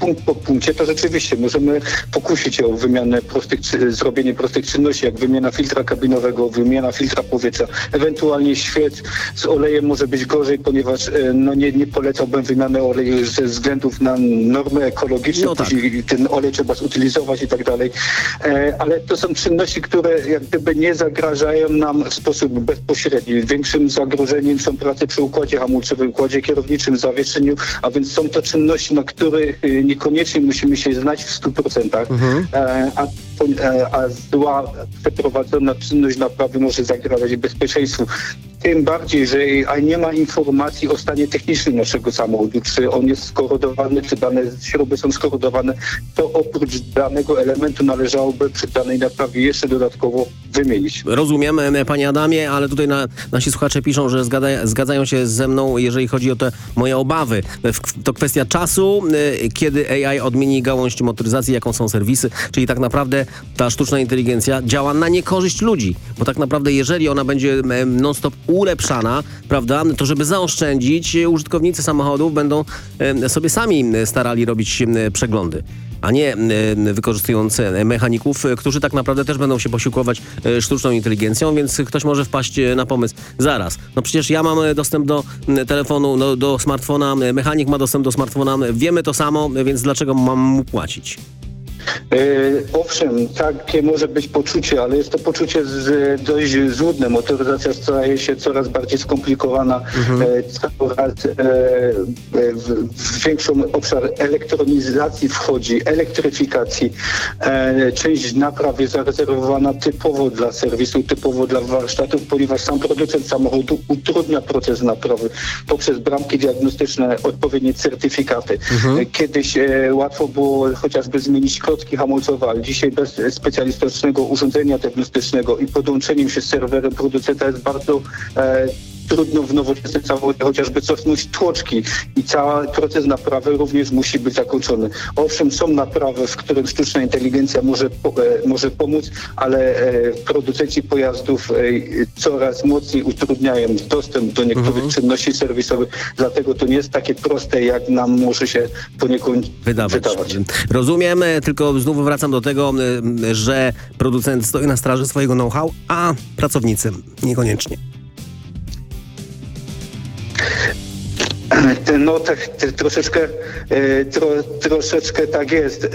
punkt po punkcie, to rzeczywiście możemy pokusić się o wymianę zrobienie prostych czynności, jak wymiana filtra kabinowego, wymiana filtra powietrza, ewentualnie świec z olejem może być gorzej, ponieważ nie polecałbym wymiany oleju ze względów na normy ekologiczne, później ten olej trzeba zutylizować i tak dalej, ale to są czynności, które jak gdyby nie zagrażają nam w sposób bezpośredni. Większym zagrożeniem są prace przy układzie hamulcowym, układzie kierowniczym, zawieszeniu, a więc są to czynności, na których niekoniecznie musimy się znać w 100%, a zła przeprowadzona czynność naprawy może zagrażać bezpieczeństwu. Tym bardziej, że nie ma informacji o stanie technicznym naszego samochodu, czy on jest skorodowany, czy dane śruby są skorodowane, to oprócz danego elementu należałoby przy danej naprawie jeszcze dodatkowo wymienić. Rozumiem, panie Adamie, ale tutaj nasi słuchacze piszą, że zgadzają się ze mną, jeżeli chodzi o te moje obawy. To kwestia czasu, kiedy AI odmieni gałąź motoryzacji, jaką są serwisy, czyli tak naprawdę ta sztuczna inteligencja działa na niekorzyść ludzi, bo tak naprawdę jeżeli ona będzie non-stop ulepszana, prawda, to żeby zaoszczędzić, użytkownicy samochodów będą sobie sami starali robić przeglądy, a nie wykorzystując mechaników, którzy tak naprawdę też będą się posiłkować sztuczną inteligencją, więc ktoś może wpaść na pomysł, zaraz, no przecież ja mam dostęp do telefonu, do smartfona, mechanik ma dostęp do smartfona, wiemy to samo, więc dlaczego mam mu płacić? Owszem, takie może być poczucie, ale jest to poczucie dość złudne. Motoryzacja staje się coraz bardziej skomplikowana, coraz w większą obszar elektronizacji wchodzi, elektryfikacji. Część napraw jest zarezerwowana typowo dla serwisu, typowo dla warsztatów, ponieważ sam producent samochodu utrudnia proces naprawy poprzez bramki diagnostyczne, odpowiednie certyfikaty. Kiedyś łatwo było chociażby zmienić klocki hamulcowe, ale dzisiaj bez specjalistycznego urządzenia diagnostycznego i podłączeniem się z serwerem producenta jest bardzo trudno w nowoczesnym samochodzie chociażby cofnąć tłoczki i cały proces naprawy również musi być zakończony. Owszem, są naprawy, w którym sztuczna inteligencja może pomóc, ale producenci pojazdów coraz mocniej utrudniają dostęp do niektórych czynności serwisowych, dlatego to nie jest takie proste, jak nam może się poniekąd wydawać. Rozumiem, tylko znów wracam do tego, że producent stoi na straży swojego know-how, a pracownicy niekoniecznie. No tak, troszeczkę tak jest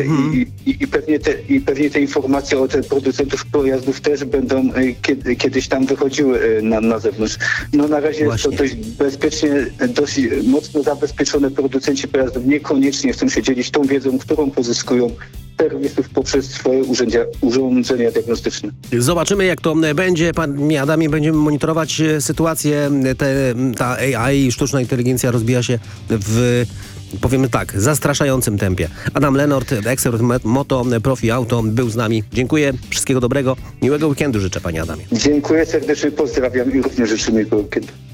i pewnie te informacje od producentów pojazdów też będą kiedyś tam wychodziły na zewnątrz. No na razie jest to dość bezpiecznie, dość mocno zabezpieczone. Producenci pojazdów niekoniecznie chcą się dzielić tą wiedzą, którą pozyskują serwisów poprzez swoje urządzenia diagnostyczne. Zobaczymy, jak to będzie. Panie Adamie, będziemy monitorować sytuację. Ta AI, sztuczna inteligencja rozbija się w, powiemy tak, zastraszającym tempie. Adam Lenort, ekspert moto, profi auto, był z nami. Dziękuję, wszystkiego dobrego, miłego weekendu życzę, panie Adamie. Dziękuję serdecznie, pozdrawiam i również życzę miłego weekendu.